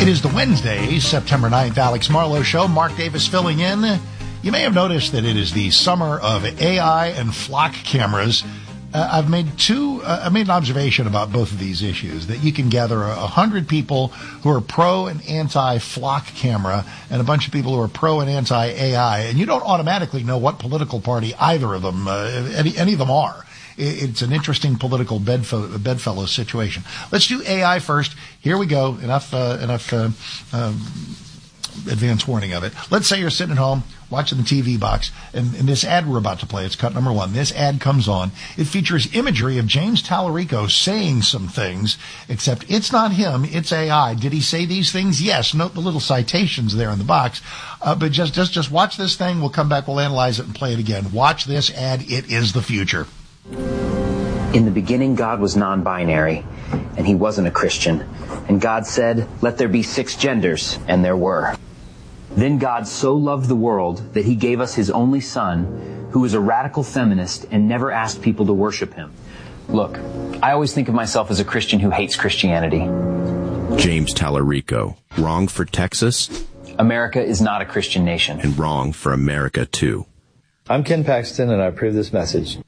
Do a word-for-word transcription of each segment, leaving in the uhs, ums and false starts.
It is the Wednesday, September ninth, Alex Marlowe Show. Mark Davis filling in. You may have noticed that it is the summer of A I and flock cameras. Uh, I've made two, uh, I made an observation about both of these issues, that you can gather a hundred people who are pro and anti flock camera and a bunch of people who are pro and anti A I, and you don't automatically know what political party either of them, uh, any, any of them are. It's an interesting political bedfellow, bedfellow situation. Let's do A I first. Here we go. Enough, uh, enough uh, um, advance warning of it. Let's say you're sitting at home watching the T V box, and, and this ad we're about to play, it's cut number one. This ad comes on. It features imagery of James Tallarico saying some things, except it's not him, it's A I. Did he say these things? Yes. Note the little citations there in the box. Uh, but just, just, just watch this thing. We'll come back, we'll analyze it, and play it again. Watch this ad. It is the future. In the beginning, God was non-binary, and he wasn't a Christian. And God said, "Let there be six genders," and there were. Then God so loved the world that he gave us his only son, who is a radical feminist and never asked people to worship him. Look, I always think of myself as a Christian who hates Christianity. James Tallarico. Wrong for Texas? America is not a Christian nation. And wrong for America, too. I'm Ken Paxton, and I approve this message.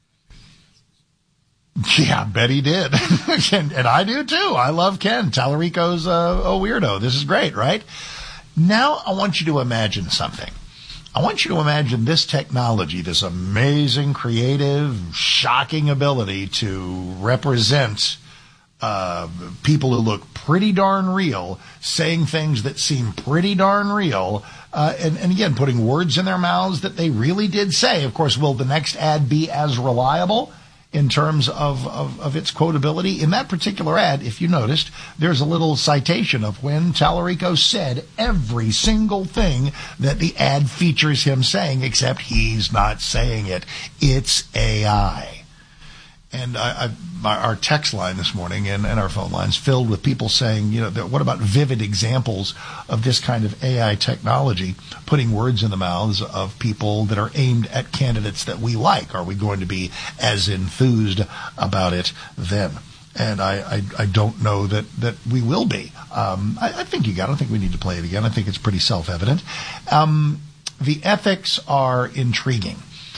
Yeah, I bet he did. and, and I do, too. I love Ken. Tallarico's a, a weirdo. This is great, right? Now I want you to imagine something. I want you to imagine this technology, this amazing, creative, shocking ability to represent uh, people who look pretty darn real, saying things that seem pretty darn real, uh, and, and again, putting words in their mouths that they really did say. Of course, will the next ad be as reliable in terms of, of, of its quotability? In that particular ad, if you noticed, there's a little citation of when Tallarico said every single thing that the ad features him saying, except he's not saying it. It's A I. And I, I, my, our text line this morning and, and our phone lines filled with people saying, you know, what about vivid examples of this kind of A I technology putting words in the mouths of people that are aimed at candidates that we like? Are we going to be as enthused about it then? And I, I, I don't know that, that we will be. Um, I, I think you got it. I don't think we need to play it again. I think it's pretty self-evident. Um, the ethics are intriguing.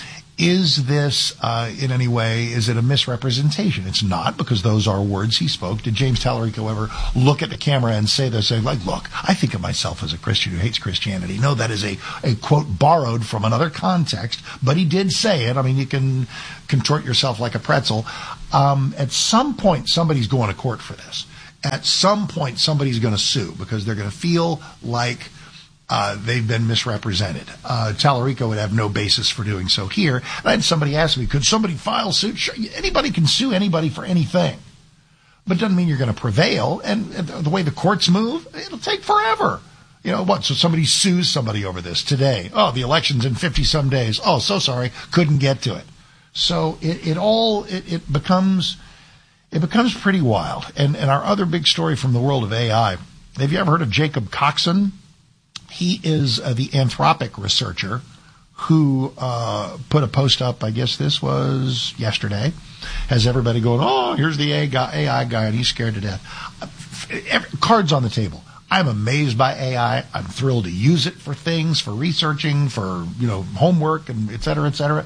Is this, uh, in any way, is it a misrepresentation? It's not, because those are words he spoke. Did James Tallarico ever look at the camera and say this, say, like, look, I think of myself as a Christian who hates Christianity? No, that is a, a quote borrowed from another context, but he did say it. I mean, you can contort yourself like a pretzel. Um, at some point, somebody's going to court for this. At some point, somebody's going to sue because they're going to feel like Uh, they've been misrepresented. Uh, Tallarico would have no basis for doing so here. And I had somebody ask me, could somebody file suit? Sure, anybody can sue anybody for anything. But it doesn't mean you're going to prevail. And the way the courts move, it'll take forever. You know what? So somebody sues somebody over this today. Oh, the election's in fifty-some days. Oh, so sorry, couldn't get to it. So it, it all, it, it becomes, it becomes pretty wild. And, and our other big story from the world of A I, have you ever heard of Jacob Coxon? He is uh, the Anthropic researcher who uh, put a post up, I guess this was yesterday, has everybody going, oh, here's the A I guy, and he's scared to death. Every, cards on the table. I'm amazed by A I. I'm thrilled to use it for things, for researching, for, you know, homework, and et cetera, et cetera.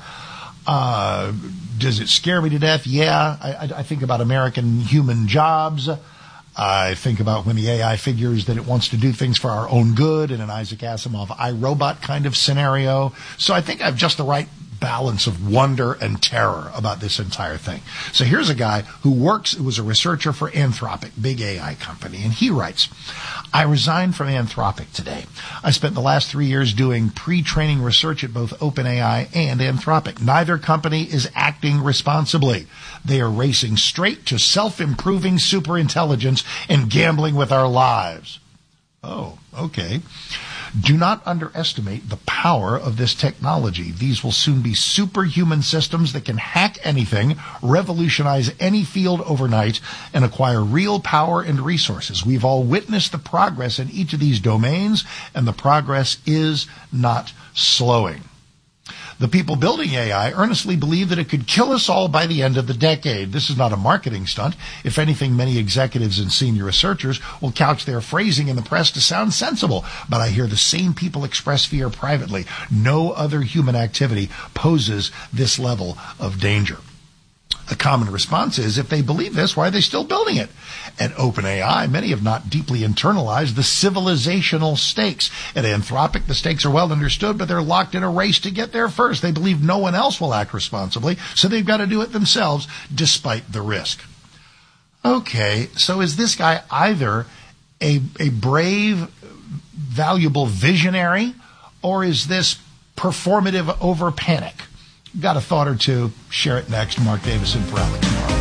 Uh, does it scare me to death? Yeah. I, I think about American human jobs. I think about when the A I figures that it wants to do things for our own good in an Isaac Asimov iRobot kind of scenario. So I think I have just the right balance of wonder and terror about this entire thing. So here's a guy who works, who was a researcher for Anthropic, big A I company, and he writes, I resigned from Anthropic today. I spent the last three years doing pre-training research at both OpenAI and Anthropic. Neither company is acting responsibly. They are racing straight to self-improving superintelligence and gambling with our lives. Oh, okay. Do not underestimate the power of this technology. These will soon be superhuman systems that can hack anything, revolutionize any field overnight, and acquire real power and resources. We've all witnessed the progress in each of these domains, and the progress is not slowing. The people building A I earnestly believe that it could kill us all by the end of the decade. This is not a marketing stunt. If anything, many executives and senior researchers will couch their phrasing in the press to sound sensible, but I hear the same people express fear privately. No other human activity poses this level of danger. A common response is, if they believe this, why are they still building it? At OpenAI, many have not deeply internalized the civilizational stakes. At Anthropic, the stakes are well understood, but they're locked in a race to get there first. They believe no one else will act responsibly, so they've got to do it themselves, despite the risk. Okay, so is this guy either a, a brave, valuable visionary, or is this performative over panic? Got a thought or two? Share it next. Mark Davison for Alex Morrow.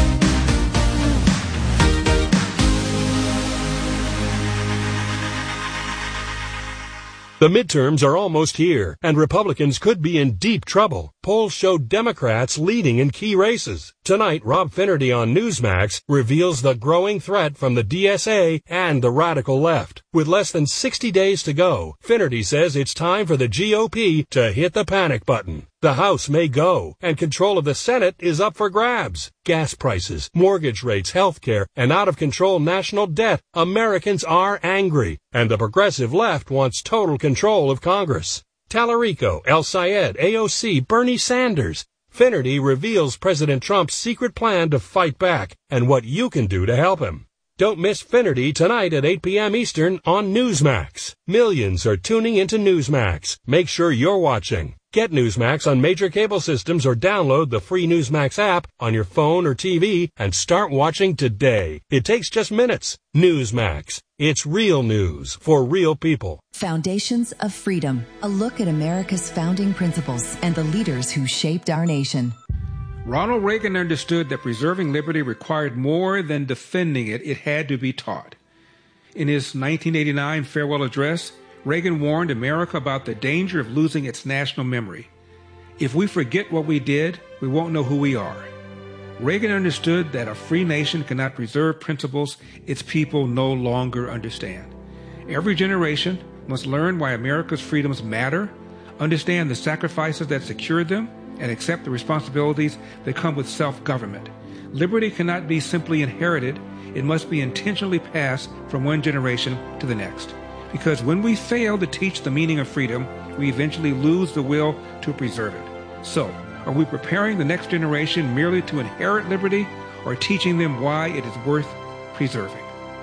The midterms are almost here, and Republicans could be in deep trouble. Polls show Democrats leading in key races. Tonight, Rob Finnerty on Newsmax reveals the growing threat from the D S A and the radical left. With less than sixty days to go, Finnerty says it's time for the G O P to hit the panic button. The House may go, and control of the Senate is up for grabs. Gas prices, mortgage rates, health care, and out-of-control national debt. Americans are angry, and the progressive left wants total control of Congress. Tallarico, El Sayed, A O C, Bernie Sanders. Finnerty reveals President Trump's secret plan to fight back and what you can do to help him. Don't miss Finnerty tonight at eight p.m. Eastern on Newsmax. Millions are tuning into Newsmax. Make sure you're watching. Get Newsmax on major cable systems or download the free Newsmax app on your phone or T V and start watching today. It takes just minutes. Newsmax. It's real news for real people. Foundations of Freedom. A look at America's founding principles and the leaders who shaped our nation. Ronald Reagan understood that preserving liberty required more than defending it. It had to be taught. In his nineteen eighty-nine farewell address, Reagan warned America about the danger of losing its national memory. If we forget what we did, we won't know who we are. Reagan understood that a free nation cannot preserve principles its people no longer understand. Every generation must learn why America's freedoms matter, understand the sacrifices that secured them, and accept the responsibilities that come with self-government. Liberty cannot be simply inherited. It must be intentionally passed from one generation to the next. Because when we fail to teach the meaning of freedom, we eventually lose the will to preserve it. So, are we preparing the next generation merely to inherit liberty, or teaching them why it is worth preserving?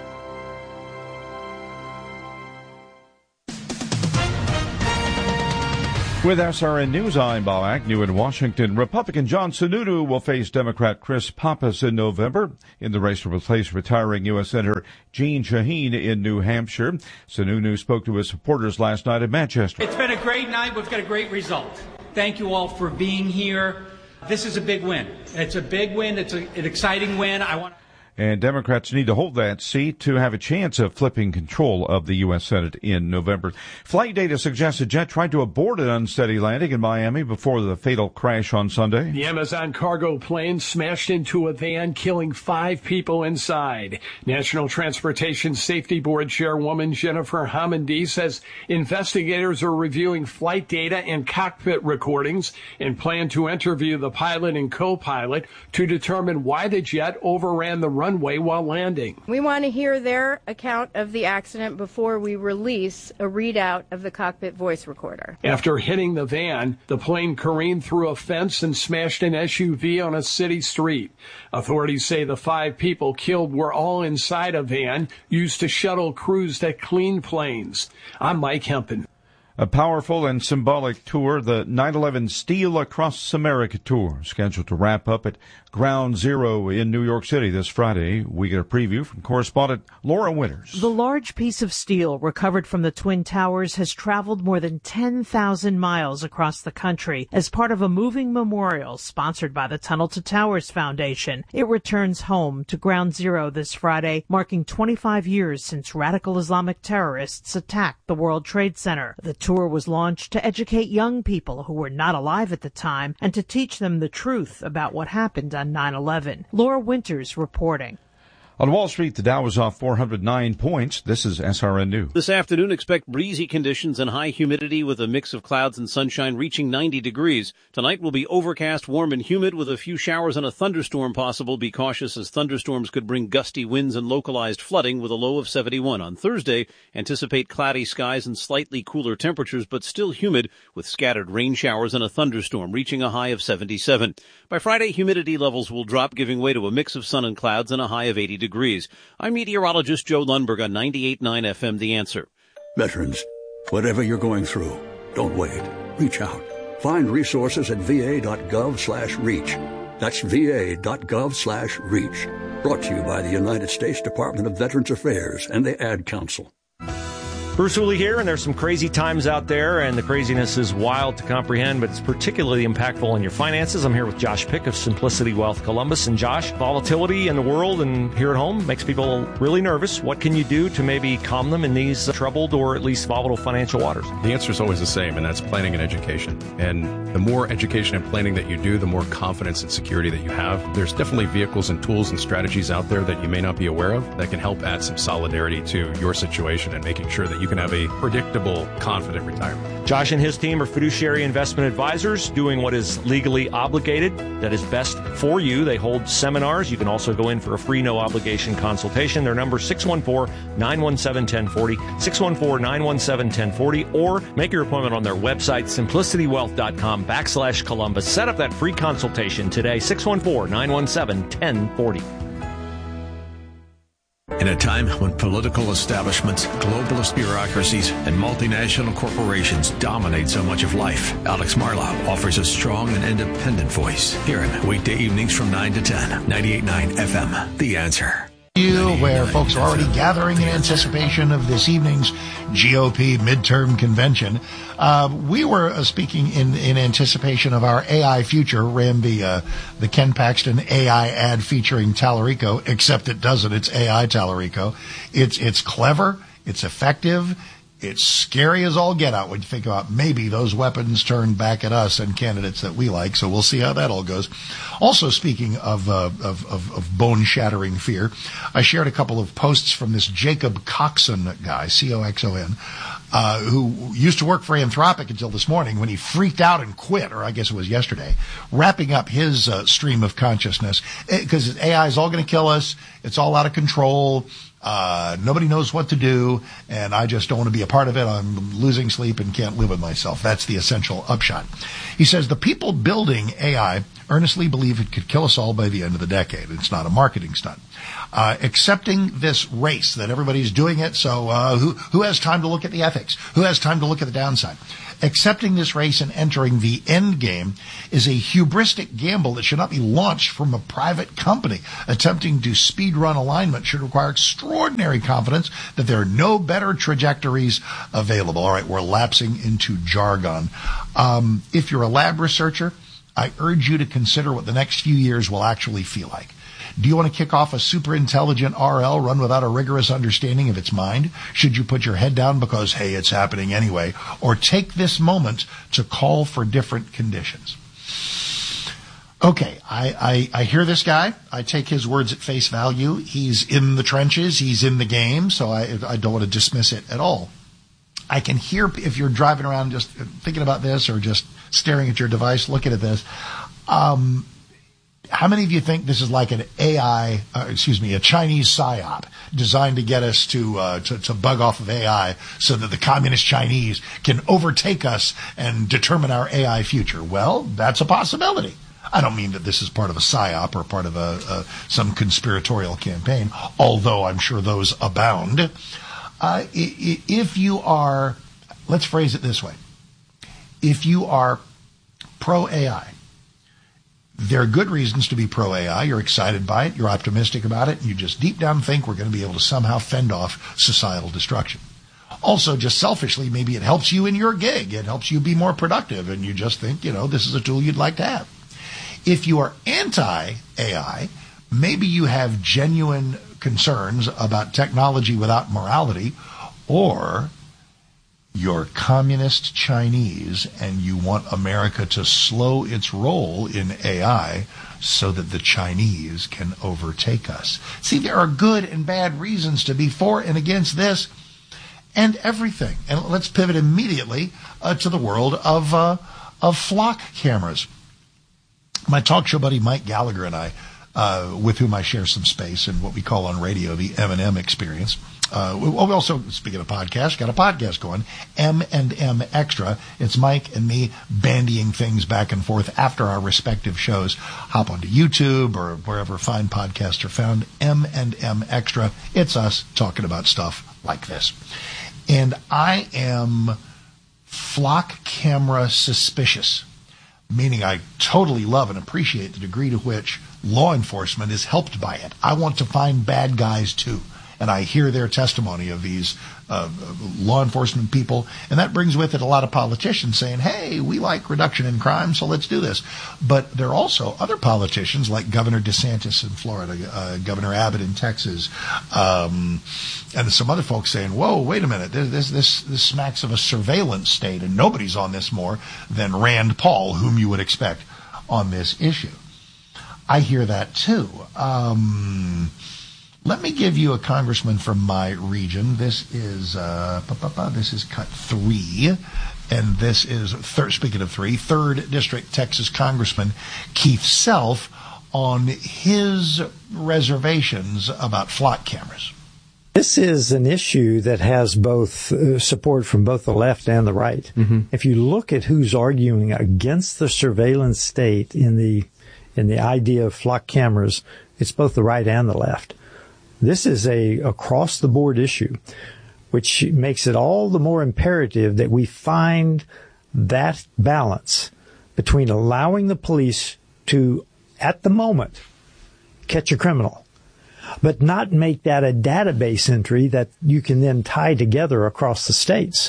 With S R N News, I'm Bob Agnew. New in Washington, Republican John Sununu will face Democrat Chris Pappas in November in the race to replace retiring U S Senator Jeanne Shaheen in New Hampshire. Sununu spoke to his supporters last night in Manchester. It's been a great night. We've got a great result. Thank you all for being here. This is a big win. It's a big win. It's a, an exciting win. I want to... And Democrats need to hold that seat to have a chance of flipping control of the U S Senate in November. Flight data suggests a jet tried to abort an unsteady landing in Miami before the fatal crash on Sunday. The Amazon cargo plane smashed into a van, killing five people inside. National Transportation Safety Board Chairwoman Jennifer Homendy says investigators are reviewing flight data and cockpit recordings and plan to interview the pilot and co-pilot to determine why the jet overran the runway runway while landing. We want to hear their account of the accident before we release a readout of the cockpit voice recorder. After hitting the van, the plane careened through a fence and smashed an S U V on a city street. Authorities say the five people killed were all inside a van used to shuttle crews that clean planes. I'm Mike Hempen. A powerful and symbolic tour, the nine eleven Steel Across America tour, scheduled to wrap up at Ground Zero in New York City this Friday. We get a preview from correspondent Laura Winters. The large piece of steel recovered from the Twin Towers has traveled more than ten thousand miles across the country as part of a moving memorial sponsored by the Tunnel to Towers Foundation. It returns home to Ground Zero this Friday, marking twenty-five years since radical Islamic terrorists attacked the World Trade Center. The tour was launched to educate young people who were not alive at the time and to teach them the truth about what happened on nine eleven. Laura Winters reporting. On Wall Street, the Dow was off four hundred nine points. This is S R N News. This afternoon, expect breezy conditions and high humidity with a mix of clouds and sunshine reaching ninety degrees. Tonight will be overcast, warm, and humid with a few showers and a thunderstorm possible. Be cautious as thunderstorms could bring gusty winds and localized flooding with a low of seventy-one. On Thursday, anticipate cloudy skies and slightly cooler temperatures, but still humid with scattered rain showers and a thunderstorm reaching a high of seventy-seven. By Friday, humidity levels will drop, giving way to a mix of sun and clouds and a high of eighty degrees. I'm meteorologist Joe Lundberg on ninety-eight point nine F M, The Answer. Veterans, whatever you're going through, don't wait. Reach out. Find resources at va.gov slash reach. That's va.gov slash reach. Brought to you by the United States Department of Veterans Affairs and the Ad Council. Bruce Hooley here, and there's some crazy times out there, and the craziness is wild to comprehend, but it's particularly impactful on your finances. I'm here with Josh Pick of Simplicity Wealth Columbus. And Josh, volatility in the world and here at home makes people really nervous. What can you do to maybe calm them in these troubled or at least volatile financial waters? The answer is always the same, and that's planning and education. And the more education and planning that you do, the more confidence and security that you have. There's definitely vehicles and tools and strategies out there that you may not be aware of that can help add some solidarity to your situation and making sure that you can have a predictable, confident retirement. Josh and his team are fiduciary investment advisors doing what is legally obligated, that is best for you. They hold seminars. You can also go in for a free, no-obligation consultation. Their number is six one four, nine one seven, one oh four oh, six one four, nine one seven, one oh four oh, or make your appointment on their website, simplicitywealth.com backslash Columbus. Set up that free consultation today, six one four, nine one seven, one oh four oh. In a time when political establishments, globalist bureaucracies, and multinational corporations dominate so much of life, Alex Marlow offers a strong and independent voice. Hear him weekday evenings from nine to ten, ninety-eight point nine F M. The Answer. Where folks are already gathering in anticipation of this evening's G O P midterm convention. Uh, we were uh, speaking in, in anticipation of our A I future, ran the, uh, the Ken Paxton A I ad featuring Tallarico, except it doesn't. It's A I Tallarico. It's, it's clever. It's effective. It's scary as all get out when you think about maybe those weapons turned back at us and candidates that we like. So we'll see how that all goes. Also, speaking of, uh, of, of, of bone-shattering fear, I shared a couple of posts from this Jacob Coxon guy, C O X O N, uh, who used to work for Anthropic until this morning when he freaked out and quit, or I guess it was yesterday, wrapping up his uh, stream of consciousness. Because A I is all going to kill us. It's all out of control. Uh, nobody knows what to do, and I just don't want to be a part of it. I'm losing sleep and can't live with myself. That's the essential upshot. He says the people building A I earnestly believe it could kill us all by the end of the decade. It's not a marketing stunt. Uh, accepting this race that everybody's doing it, so uh, who, who has time to look at the ethics? Who has time to look at the downside? Accepting this race and entering the end game is a hubristic gamble that should not be launched from a private company. Attempting to speed run alignment should require extraordinary confidence that there are no better trajectories available. All right, we're lapsing into jargon. Um, if you're a lab researcher, I urge you to consider what the next few years will actually feel like. Do you want to kick off a super intelligent R L run without a rigorous understanding of its mind? Should you put your head down because, hey, it's happening anyway? Or take this moment to call for different conditions? Okay, I, I, I hear this guy. I take his words at face value. He's in the trenches. He's in the game, so I, I don't want to dismiss it at all. I can hear, if you're driving around just thinking about this or just staring at your device, looking at this, um, how many of you think this is like an A I, uh, excuse me, a Chinese psyop designed to get us to, uh, to to bug off of A I so that the communist Chinese can overtake us and determine our A I future? Well, that's a possibility. I don't mean that this is part of a psyop or part of a, a some conspiratorial campaign, although I'm sure those abound. Uh, if you are, let's phrase it this way. If you are pro-A I, there are good reasons to be pro-A I. You're excited by it. You're optimistic about it. And you just deep down think we're going to be able to somehow fend off societal destruction. Also, just selfishly, maybe it helps you in your gig. It helps you be more productive. And you just think, you know, this is a tool you'd like to have. If you are anti-A I, maybe you have genuine concerns about technology without morality, or you're communist Chinese and you want America to slow its role in A I so that the Chinese can overtake us. See, there are good and bad reasons to be for and against this and everything. And let's pivot immediately uh, to the world of uh, of flock cameras. My talk show buddy Mike Gallagher and I, uh, with whom I share some space in what we call on radio the M and M experience. Uh, we also, speaking of podcasts, got a podcast going, M and M Extra. It's Mike and me bandying things back and forth after our respective shows. Hop onto YouTube or wherever fine podcasts are found. M and M Extra. It's us talking about stuff like this. And I am flock camera suspicious, meaning I totally love and appreciate the degree to which law enforcement is helped by it. I want to find bad guys too. And I hear their testimony of these uh, law enforcement people, and that brings with it a lot of politicians saying, hey, we like reduction in crime, so let's do this. But there are also other politicians like Governor DeSantis in Florida, uh, Governor Abbott in Texas, um, and some other folks saying, whoa, wait a minute, this, this, this smacks of a surveillance state, and nobody's on this more than Rand Paul, whom you would expect on this issue. I hear that too. Um... Let me give you a congressman from my region. This is uh, this is cut three, and this is third. Speaking of three, third district Texas Congressman Keith Self on his reservations about flock cameras. This is an issue that has both uh, support from both the left and the right. Mm-hmm. If you look at who's arguing against the surveillance state in the in the idea of flock cameras, it's both the right and the left. This is a across-the-board issue, which makes it all the more imperative that we find that balance between allowing the police to, at the moment, catch a criminal, but not make that a database entry that you can then tie together across the states.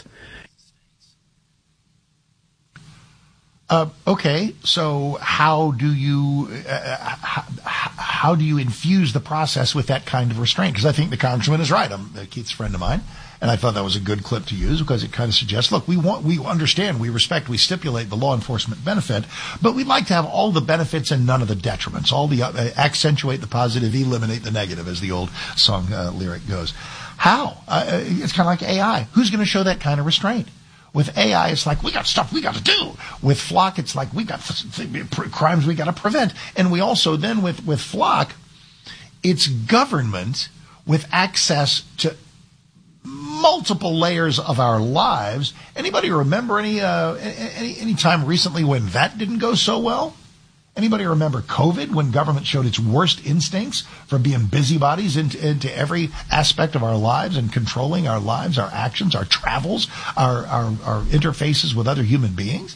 Uh, okay, so how do you uh, how, how do you infuse the process with that kind of restraint? Because I think the congressman is right. I'm uh, Keith's a friend of mine, and I thought that was a good clip to use because it kind of suggests, look, we want, we understand, we respect, we stipulate the law enforcement benefit, but we'd like to have all the benefits and none of the detriments. All the uh, accentuate the positive, eliminate the negative, as the old song uh, lyric goes. How? Uh, it's kind of like A I. Who's going to show that kind of restraint? With A I, it's like, we got stuff we got to do. With Flock, it's like, we got crimes we got to prevent. And we also then, with, with Flock, it's government with access to multiple layers of our lives. Anybody remember any, uh, any, any time recently when that didn't go so well? Anybody remember COVID, when government showed its worst instincts for being busybodies into, into every aspect of our lives and controlling our lives, our actions, our travels, our, our, our interfaces with other human beings?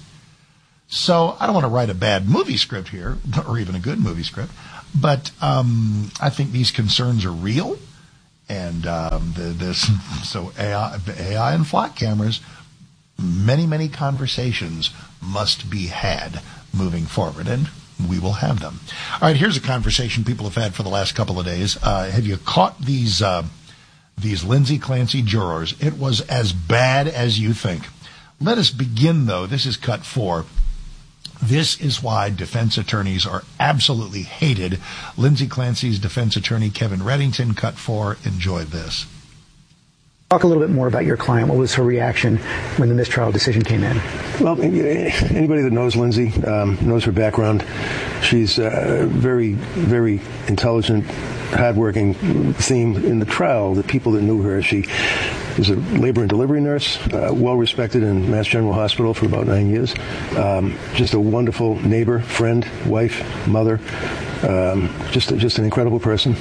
So I don't want to write a bad movie script here, or even a good movie script, but um, I think these concerns are real. And um, the, this, so A I, A I and flock cameras, many, many conversations must be had moving forward. And we will have them. All right, here's a conversation people have had for the last couple of days. Uh, have you caught these uh, these Lindsay Clancy jurors? It was as bad as you think. Let us begin, though. This is cut four. This is why defense attorneys are absolutely hated. Lindsay Clancy's defense attorney, Kevin Reddington, cut four. Enjoy this. Talk a little bit more about your client. What was her reaction when the mistrial decision came in? Well, anybody that knows Lindsay um, knows her background. She's a very, very intelligent, hardworking. Theme in the trial, the people that knew her, she is a labor and delivery nurse, uh, well respected in Mass General Hospital for about nine years. Um, just a wonderful neighbor, friend, wife, mother. Um, just, just an incredible person.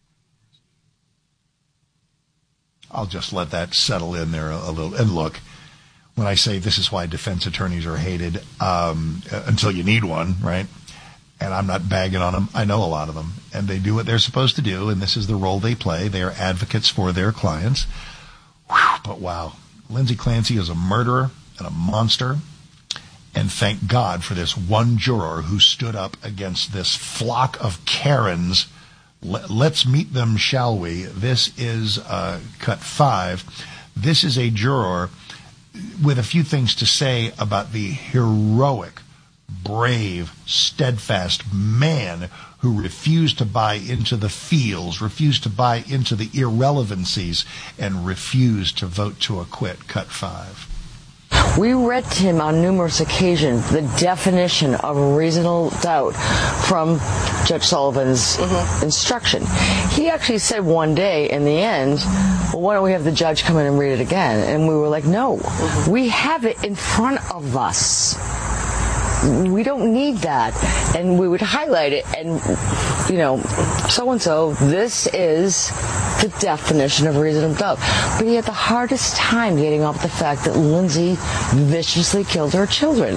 I'll just let that settle in there a, a little. And look, when I say this is why defense attorneys are hated, um, until you need one, right? And I'm not bagging on them. I know a lot of them. And they do what they're supposed to do, and this is the role they play. They are advocates for their clients. Whew, but wow, Lindsay Clancy is a murderer and a monster. And thank God for this one juror who stood up against this flock of Karens. Let's meet them, shall we? This is uh, cut five. This is a juror with a few things to say about the heroic, brave, steadfast man who refused to buy into the feels, refused to buy into the irrelevancies, and refused to vote to acquit. Cut five. We read to him on numerous occasions the definition of reasonable doubt from Judge Sullivan's mm-hmm. instruction. He actually said one day in the end, well, why don't we have the judge come in and read it again? And we were like, no, mm-hmm. we have it in front of us. We don't need that. And we would highlight it and, you know, so-and-so, this is the definition of reasonable doubt. But he had the hardest time getting off the fact that Lindsay viciously killed her children.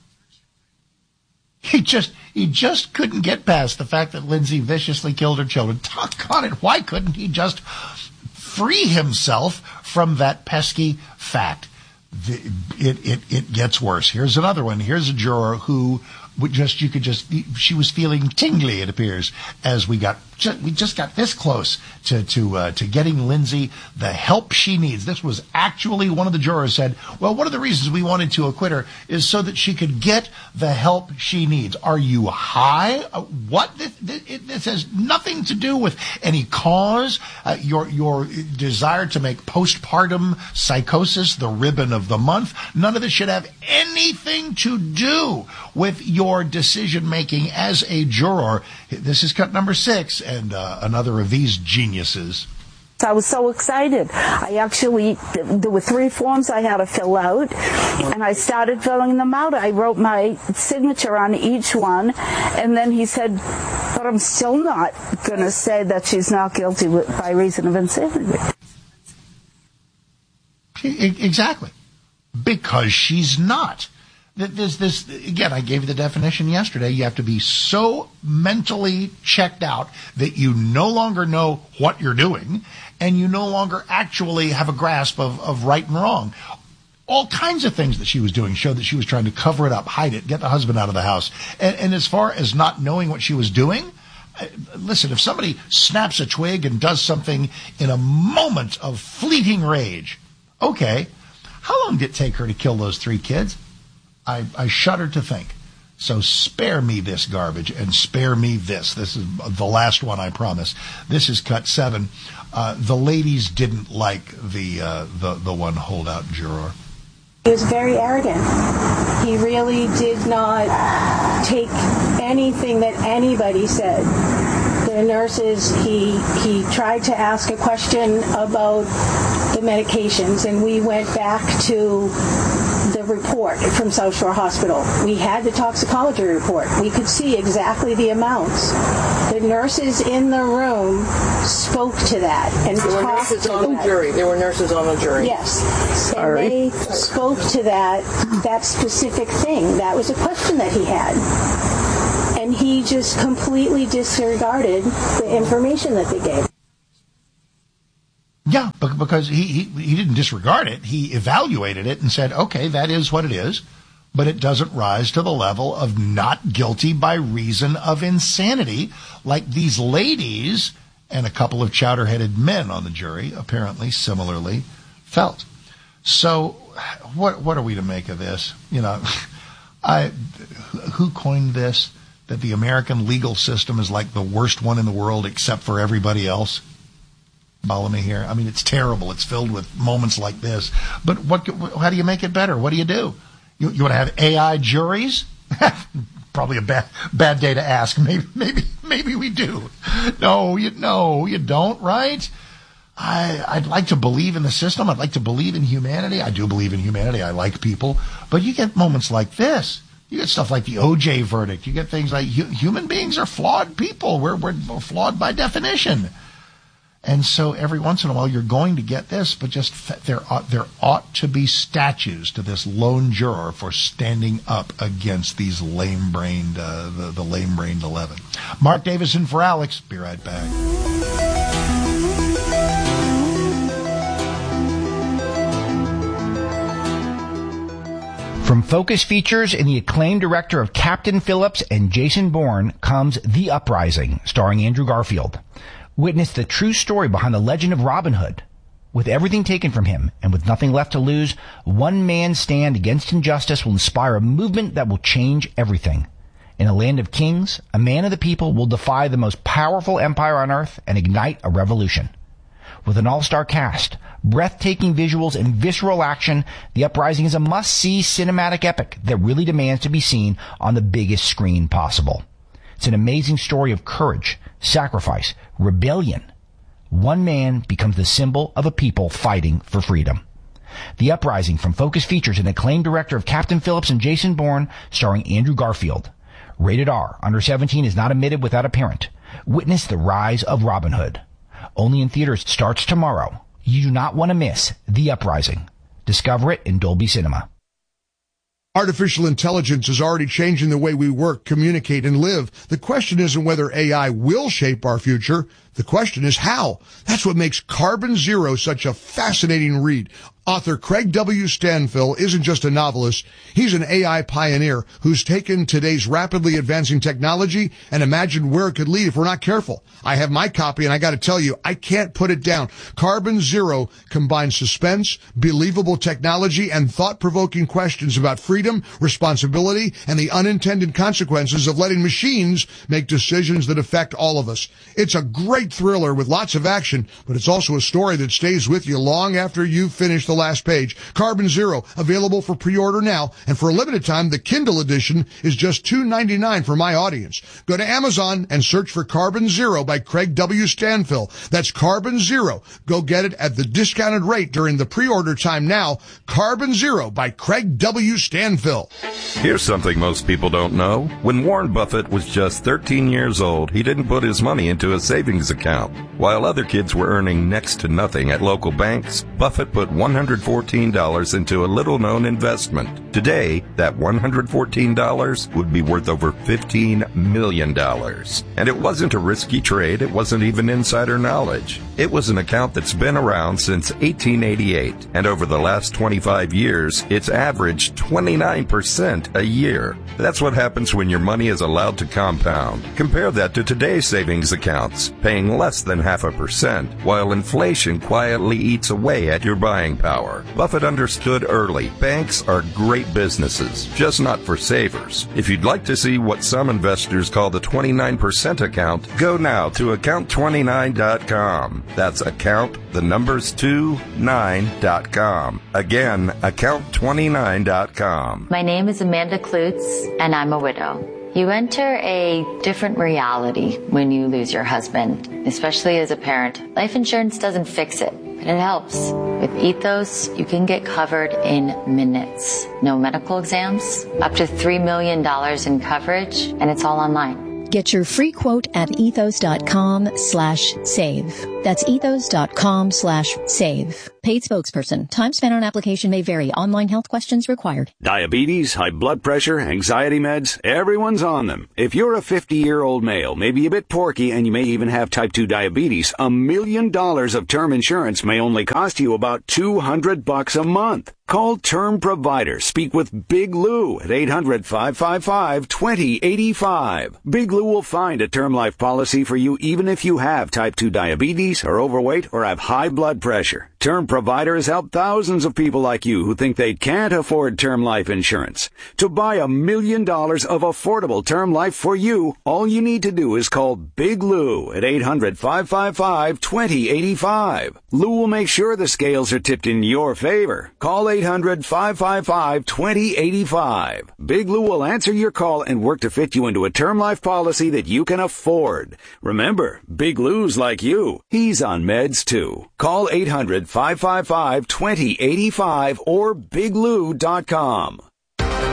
He just he just couldn't get past the fact that Lindsay viciously killed her children. Doggone it, why couldn't he just free himself from that pesky fact? The, it, it, it gets worse. Here's another one. Here's a juror who would just, you could just, she was feeling tingly, it appears, as we got, just, we just got this close to, to, uh, to getting Lindsay the help she needs. This was actually one of the jurors said, well, one of the reasons we wanted to acquit her is so that she could get the help she needs. Are you high? Uh, what? This, this, this has nothing to do with any cause. Uh, your, your desire to make postpartum psychosis the ribbon of the month. None of this should have anything to do with your Your decision-making as a juror. This is cut number six, and uh, another of these geniuses. I was so excited. I actually, there were three forms I had to fill out, and I started filling them out. I wrote my signature on each one, and then he said, but I'm still not going to say that she's not guilty by reason of insanity. Exactly. Because she's not. There's this, again, I gave you the definition yesterday. You have to be so mentally checked out that you no longer know what you're doing, and you no longer actually have a grasp of, of right and wrong. All kinds of things that she was doing showed that she was trying to cover it up, hide it, get the husband out of the house. And, and as far as not knowing what she was doing, listen, if somebody snaps a twig and does something in a moment of fleeting rage, okay, how long did it take her to kill those three kids? I, I shudder to think. So spare me this garbage and spare me this. This is the last one, I promise. This is cut seven. Uh, the ladies didn't like the, uh, the the one holdout juror. He was very arrogant. He really did not take anything that anybody said. The nurses, he he tried to ask a question about the medications, and we went back to the report from South Shore Hospital. We had the toxicology report. We could see exactly the amounts. The nurses in the room spoke to that. And there were nurses on the jury. There were nurses on the jury. Yes. Sorry. And they spoke to that, that specific thing. That was a question that he had. And he just completely disregarded the information that they gave. Yeah, because he, he, he didn't disregard it. He evaluated it and said, okay, that is what it is, but it doesn't rise to the level of not guilty by reason of insanity, like these ladies and a couple of chowder-headed men on the jury apparently similarly felt. So what what are we to make of this? You know, I who coined this, that the American legal system is like the worst one in the world except for everybody else? Follow me here. I mean, it's terrible. It's filled with moments like this. But what? How do you make it better? What do you do? You, you want to have A I juries? Probably a bad bad day to ask. Maybe maybe maybe we do. No, you no, you don't. Right? I I'd like to believe in the system. I'd like to believe in humanity. I do believe in humanity. I like people. But you get moments like this. You get stuff like the O J verdict. You get things like hu- human beings are flawed people. We're we're flawed by definition. And so every once in a while you're going to get this, but just there ought, there ought to be statues to this lone juror for standing up against these lame-brained, uh, the, the lame-brained eleven. Mark Davison for Alex. Be right back. From Focus Features and the acclaimed director of Captain Phillips and Jason Bourne comes The Uprising, starring Andrew Garfield. Witness the true story behind the legend of Robin Hood. With everything taken from him and with nothing left to lose, one man's stand against injustice will inspire a movement that will change everything. In a land of kings, a man of the people will defy the most powerful empire on earth and ignite a revolution. With an all-star cast, breathtaking visuals, and visceral action, The Uprising is a must-see cinematic epic that really demands to be seen on the biggest screen possible. It's an amazing story of courage, sacrifice, rebellion. One man becomes the symbol of a people fighting for freedom. The Uprising from Focus features an acclaimed director of Captain Phillips and Jason Bourne, starring Andrew Garfield. Rated R, under seventeen is not admitted without a parent. Witness the rise of Robin Hood. Only in theaters starts tomorrow. You do not want to miss The Uprising. Discover it in Dolby Cinema. Artificial intelligence is already changing the way we work, communicate, and live. The question isn't whether A I will shape our future. The question is how. That's what makes Carbon Zero such a fascinating read. Author Craig W. Stanfill isn't just a novelist. He's an A I pioneer who's taken today's rapidly advancing technology and imagined where it could lead if we're not careful. I have my copy, and I got to tell you, I can't put it down. Carbon Zero combines suspense, believable technology, and thought-provoking questions about freedom, responsibility, and the unintended consequences of letting machines make decisions that affect all of us. It's a great thriller with lots of action, but it's also a story that stays with you long after you've finished the last page. Carbon Zero, available for pre-order now, and for a limited time, the Kindle edition is just two dollars and ninety-nine cents for my audience. Go to Amazon and search for Carbon Zero by Craig W. Stanfill. That's Carbon Zero. Go get it at the discounted rate during the pre-order time now. Carbon Zero by Craig W. Stanfill. Here's something most people don't know. When Warren Buffett was just thirteen years old, he didn't put his money into a savings account. While other kids were earning next to nothing at local banks, Buffett put one hundred fourteen dollars into a little-known investment. Today, that one hundred fourteen dollars would be worth over fifteen million dollars. And it wasn't a risky trade. It wasn't even insider knowledge. It was an account that's been around since eighteen eighty-eight. And over the last twenty-five years, it's averaged twenty-nine percent a year. That's what happens when your money is allowed to compound. Compare that to today's savings accounts, paying less than half a percent, while inflation quietly eats away at your buying power. Buffett understood early, banks are great businesses, just not for savers. If you'd like to see what some investors call the twenty-nine percent account, go now to account twenty-nine dot com. That's account, the numbers two, nine dot com. Again, account twenty-nine dot com. My name is Amanda Klutz, and I'm a widow. You enter a different reality when you lose your husband, especially as a parent. Life insurance doesn't fix it, but it helps. With Ethos, you can get covered in minutes. No medical exams, up to three million dollars in coverage, and it's all online. Get your free quote at ethos.com slash save. That's ethos.com slash save. Paid spokesperson. Time spent on application may vary. Online health questions required. Diabetes, high blood pressure, anxiety meds, everyone's on them. If you're a fifty-year-old male, maybe a bit porky, and you may even have type two diabetes, a million dollars of term insurance may only cost you about two hundred bucks a month. Call Term Provider. Speak with Big Lou at eight hundred, five five five, two zero eight five. Big Lou will find a term life policy for you even if you have type two diabetes, are overweight, or have high blood pressure. Term Provider has helped thousands of people like you who think they can't afford term life insurance. To buy a million dollars of affordable term life for you, all you need to do is call Big Lou at eight hundred, five five five, two zero eight five. Lou will make sure the scales are tipped in your favor. Call eight hundred, five five five, two zero eight five. Big Lou will answer your call and work to fit you into a term life policy that you can afford. Remember, Big Lou's like you. He's on meds too. Call eight hundred, five five five, two zero eight five or big lou dot com.